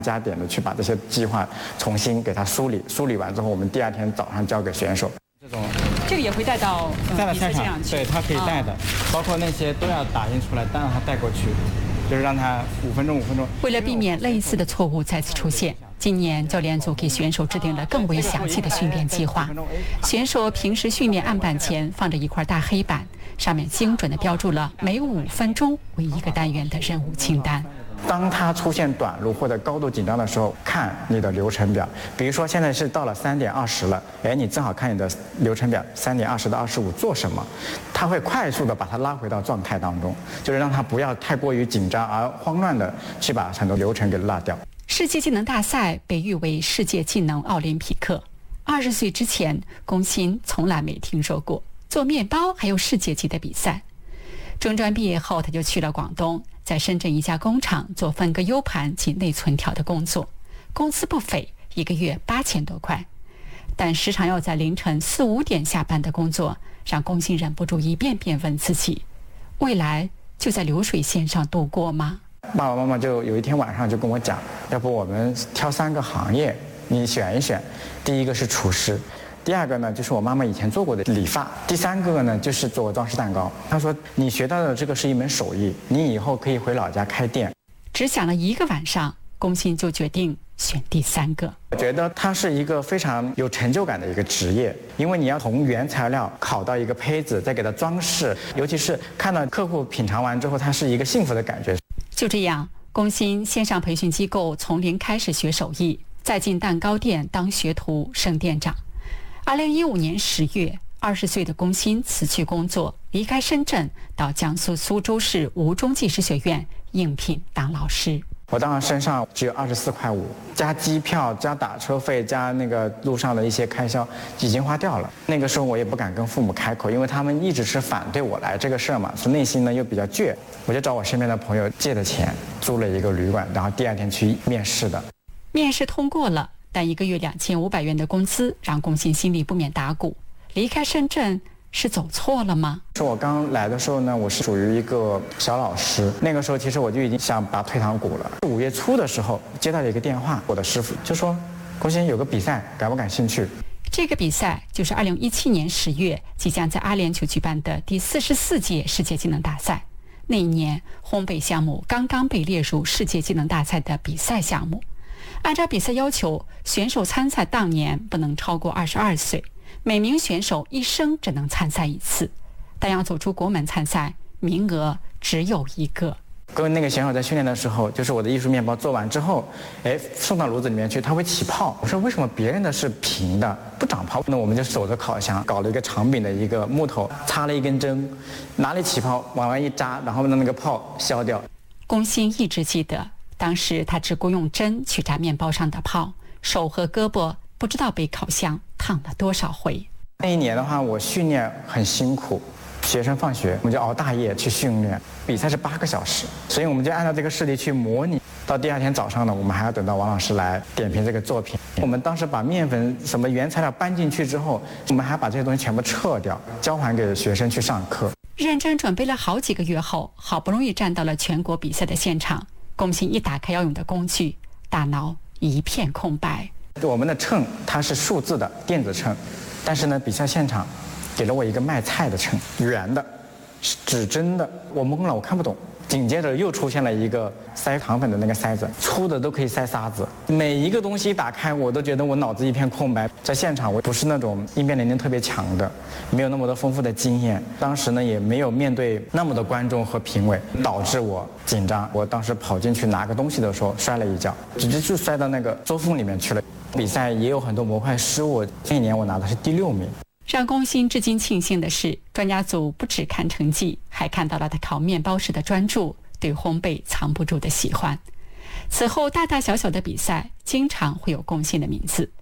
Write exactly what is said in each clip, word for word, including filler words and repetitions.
加点的去把这些计划重新给它梳理，梳理完之后，我们第二天早上交给选手。 这种这个也会带到带到现场，对，它可以带的，包括那些都要打印出来，但让它带过去，就是让它五分钟五分钟。 为了避免类似的错误再次出现，今年教练组给选手制定了更为详细的训练计划。选手平时训练案板前放着一块大黑板，上面精准地标注了每五分钟为一个单元的任务清单。 当它出现短路或者高度紧张的时候，看你的流程表。比如说现在是到了三点二十了，哎，你正好看你的流程表，三点二十到二十五做什么，它会快速的把它拉回到状态当中，就是让它不要太过于紧张而慌乱的去把很多流程给落掉。 世界技能大赛被誉为世界技能奥林匹克。二十岁之前，龚鑫从来没听说过做面包还有世界级的比赛。中专毕业后，他就去了广东。在深圳一家工厂做分割 U 盘及内存条的工作，工资不菲，一个月八千多块。但时常要在凌晨四五点下班的工作，让龚鑫忍不住一遍遍问自己：未来就在流水线上度过吗？ 爸爸妈妈就有一天晚上就跟我讲，要不我们挑三个行业，你选一选。第一个是厨师。第二个呢，就是我妈妈以前做过的理发。第三个呢，就是做装饰蛋糕。她说，你学到的这个是一门手艺，你以后可以回老家开店。 只想了一个晚上，龚鑫就决定选第三个。 我觉得它是一个非常有成就感的一个职业，因为你要从原材料烤到一个胚子，再给它装饰，尤其是看到客户品尝完之后，它是一个幸福的感觉。 就这样，龚鑫先上培训机构从零开始学手艺，再进蛋糕店当学徒升店长。二零一五年十月，二十岁的龚鑫辞去工作，离开深圳，到江苏苏州市吴中技师学院应聘当老师。 我当时身上只有二十四块五，加机票、加打车费、加那个路上的一些开销，已经花掉了。那个时候我也不敢跟父母开口，因为他们一直是反对我来这个事儿嘛，所以内心呢又比较倔。我就找我身边的朋友借的钱，租了一个旅馆，然后第二天去面试的。 面试通过了。但一个月两千五百元的工资让龚鑫心里不免打鼓。离开深圳是走错了吗？ 说我刚来的时候呢，我是属于一个小老师，那个时候其实我就已经想拔退堂鼓了。五月初的时候接到了一个电话，我的师傅就说：“龚鑫有个比赛，感不感兴趣？” 这个比赛就是二零一七年十月即将在阿联酋举办的第四十四届世界技能大赛。那一年，烘焙项目刚刚被列入世界技能大赛的比赛项目。按照比赛要求，选手参赛当年不能超过二十二岁，每名选手一生只能参赛一次，但要走出国门参赛，名额只有一个。 跟那个选手在训练的时候，就是我的艺术面包做完之后，哎，送到炉子里面去，它会起泡。我说为什么别人的是平的不长泡？那我们就守着烤箱，搞了一个长柄的一个木头，插了一根针，哪里起泡往外一扎，然后让那个泡消掉。 龚鑫一直记得。当时他只顾用针去扎面包上的泡，手和胳膊不知道被烤箱烫了多少回。 那一年的话，我训练很辛苦，学生放学我们就熬大夜去训练，比赛是八个小时，所以我们就按照这个事例去模拟。到第二天早上呢，我们还要等到王老师来点评这个作品。我们当时把面粉什么原材料搬进去之后，我们还把这些东西全部撤掉，交还给学生去上课。 认真准备了好几个月后，好不容易站到了全国比赛的现场。龚鑫一打开要用的工具，大脑一片空白。 我们的秤它是数字的电子秤，但是呢，比赛现场给了我一个卖菜的秤，圆的，是指针的，我懵了，我看不懂。紧接着又出现了一个塞糖粉的那个塞子，粗的都可以塞沙子。每一个东西一打开，我都觉得我脑子一片空白。在现场，我不是那种应变能力特别强的，没有那么多丰富的经验。当时呢，也没有面对那么多观众和评委，导致我紧张。我当时跑进去拿个东西的时候，摔了一跤，直接就摔到那个桌缝里面去了。比赛也有很多模块失误，这一年我拿的是第六名。 让龚鑫至今庆幸的是，专家组不只看成绩，还看到了他烤面包时的专注，对烘焙藏不住的喜欢。此后大大小小的比赛经常会有龚鑫的名字。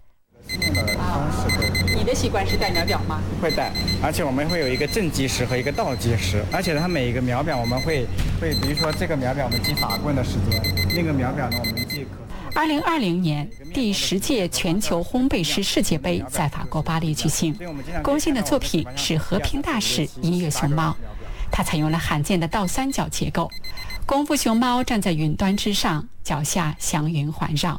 你的习惯是带秒表吗？ 会带，而且我们会有一个正计时和一个倒计时，而且它每一个秒表我们会会，比如说这个秒表我们记法棍的时间，那个秒表呢我们记可。 二零二零年第十届全球烘焙师世界杯在法国巴黎举行，龚鑫的作品是和平大使音乐熊猫。 它采用了罕见的倒三角结构，功夫熊猫站在云端之上，脚下祥云环绕。